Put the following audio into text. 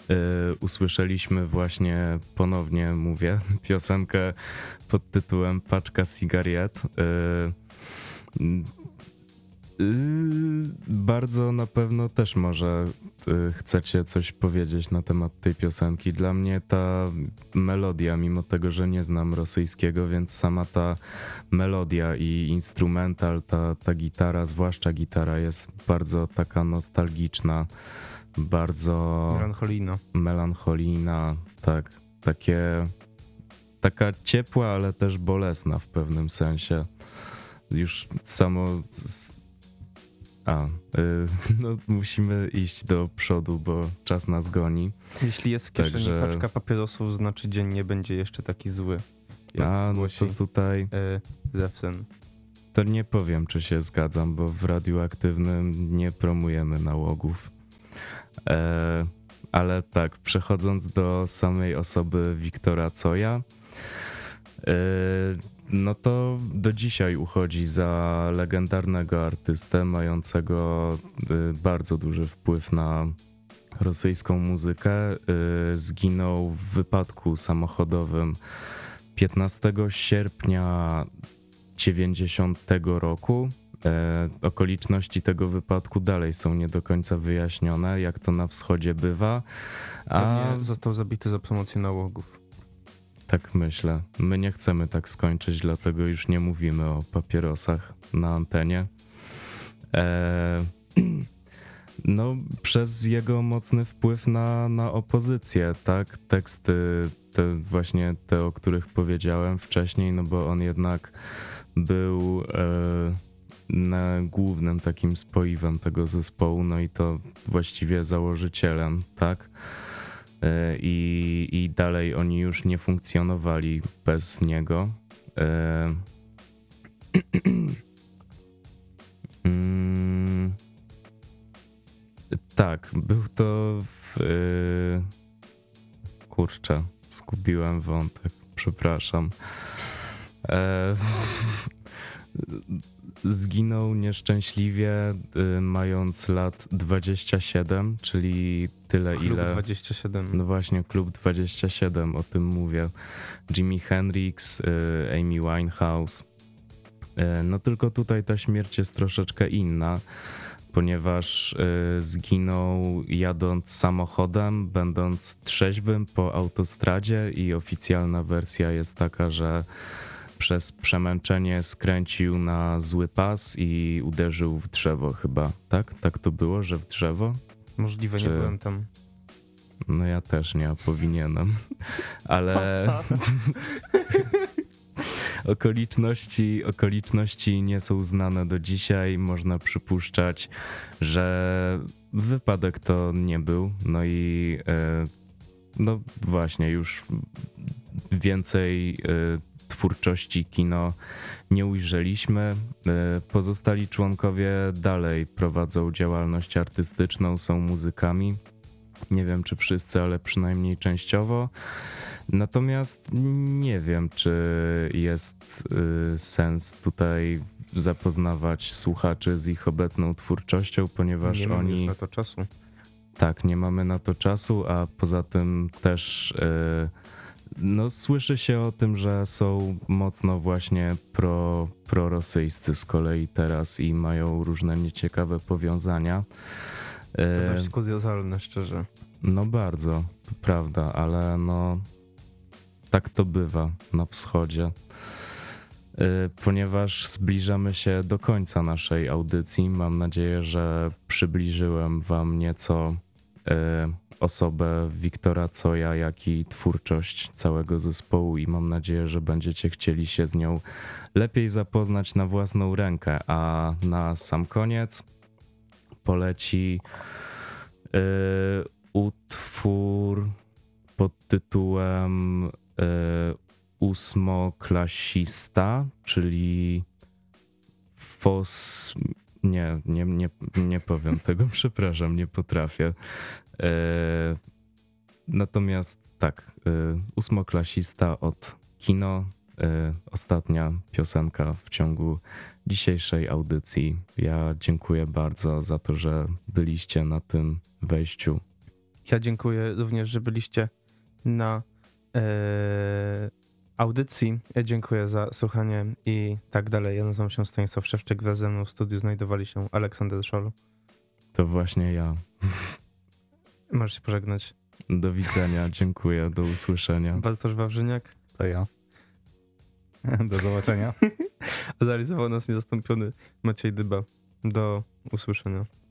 usłyszeliśmy właśnie, ponownie mówię, piosenkę pod tytułem Paczka Cigariet. Bardzo na pewno też może chcecie coś powiedzieć na temat tej piosenki. Dla mnie ta melodia, mimo tego, że nie znam rosyjskiego, więc sama ta melodia i instrumental, ta gitara, zwłaszcza gitara, jest bardzo taka nostalgiczna, bardzo Melancholijna. melancholijna, tak, taka ciepła, ale też bolesna w pewnym sensie. Już samo. No musimy iść do przodu, bo czas nas goni. Jeśli jest w kieszeni Także- paczka papierosów, znaczy dzień nie będzie jeszcze taki zły. Jak No głosi to tutaj Zewsen. to nie powiem, czy się zgadzam, bo w radioaktywnym nie promujemy nałogów. Ale tak, przechodząc do samej osoby Wiktora Coja, no to do dzisiaj uchodzi za legendarnego artystę, mającego bardzo duży wpływ na rosyjską muzykę. Zginął w wypadku samochodowym 15 sierpnia 90 roku. Okoliczności tego wypadku dalej są nie do końca wyjaśnione, jak to na wschodzie bywa. Pewnie został zabity za promocję nałogów. Tak myślę. My nie chcemy tak skończyć, dlatego już nie mówimy o papierosach na antenie. No, przez jego mocny wpływ na opozycję, tak? Teksty, właśnie te, o których powiedziałem wcześniej, no bo on jednak był głównym takim spoiwem tego zespołu, no i to właściwie założycielem, tak? I dalej oni już nie funkcjonowali bez niego. Tak, był to kurczę, zgubiłem wątek, przepraszam. Zginął nieszczęśliwie mając lat 27, czyli tyle Klub ile... 27. No właśnie, Klub 27, o tym mówię. Jimi Hendrix, Amy Winehouse. No tylko tutaj ta śmierć jest troszeczkę inna, ponieważ zginął jadąc samochodem, będąc trzeźwym po autostradzie i oficjalna wersja jest taka, że przez przemęczenie skręcił na zły pas i uderzył w drzewo chyba, tak? Tak to było, że w drzewo? Możliwe, nie byłem tam. No ja też nie, a powinienem, ale okoliczności nie są znane do dzisiaj. Można przypuszczać, że wypadek to nie był. No i no właśnie już więcej twórczości kino nie ujrzeliśmy. Pozostali członkowie dalej prowadzą działalność artystyczną, są muzykami. Nie wiem, czy wszyscy, ale przynajmniej częściowo. Natomiast nie wiem, czy jest sens tutaj zapoznawać słuchaczy z ich obecną twórczością, ponieważ Nie mam oni... już na to czasu. Tak, nie mamy na to czasu, a poza tym też no, słyszy się o tym, że są mocno właśnie prorosyjscy z kolei teraz i mają różne nieciekawe powiązania. To dość kuriozalne, szczerze. No bardzo, to prawda, ale no tak to bywa na wschodzie. Ponieważ zbliżamy się do końca naszej audycji, mam nadzieję, że przybliżyłem wam nieco osobę Wiktora Coja, jak i twórczość całego zespołu i mam nadzieję, że będziecie chcieli się z nią lepiej zapoznać na własną rękę. A na sam koniec poleci utwór pod tytułem Ósmoklasista, czyli nie powiem tego, przepraszam, nie potrafię. Natomiast tak, Ósmoklasista od Kino, ostatnia piosenka w ciągu dzisiejszej audycji. Ja dziękuję bardzo za to, że byliście na tym wejściu. Ja dziękuję również, że byliście na audycji. Ja dziękuję za słuchanie i tak dalej. Ja nazywam się Stanisław Szewczyk. Wraz ze mną w studiu znajdowali się Aleksander Szol. To właśnie ja. Możesz się pożegnać. Do widzenia, dziękuję, do usłyszenia. Bartosz Wawrzyniak. To ja. Do zobaczenia. A realizował nas niezastąpiony Maciej Dyba. Do usłyszenia.